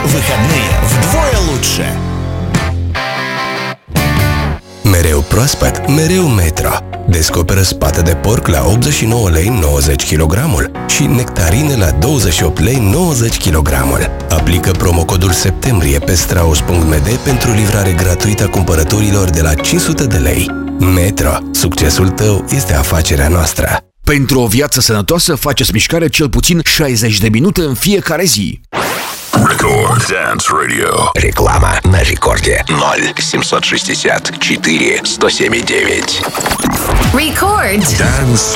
Выходные вдвое лучше. Mereu proaspăt, mereu Metro. Descoperă spate de porc la 89 lei 90 kg și nectarine la 28 lei 90 kg. Aplică promocodul septembrie pe strauss.md pentru livrare gratuită a cumpărăturilor de la 500 de lei. Metro. Succesul tău este afacerea noastră. Pentru o viață sănătoasă, faceți mișcare cel puțin 60 de minute în fiecare zi. Record Dance Radio. Реклама на рекорде 0760 4 107 9. Record Dance